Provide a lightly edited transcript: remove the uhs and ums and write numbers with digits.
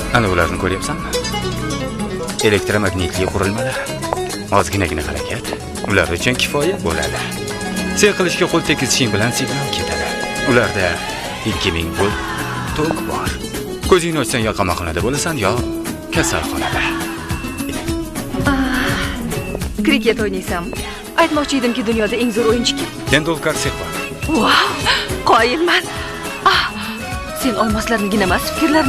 Ana ularni ko'ryapsanmi? Elektromagnitli qurilmalar. Ozginagina harakat ular uchun kifoya bo'ladi. Sen qilishga qo'l tegizishing bilan signal ketadi. Ularda 2000 volt tok bor. Ko'zingni ochsang yo qamoqxonada bo'lasan, yo kasalxonada. Kriket o'ynaysanmi? Aytmoqchi edimki, dunyoda eng zo'r o'yinchi kim? Tendulkar Sekwa. Wow, qoyilman. Sen olmoslarnigina emas, fikrlarni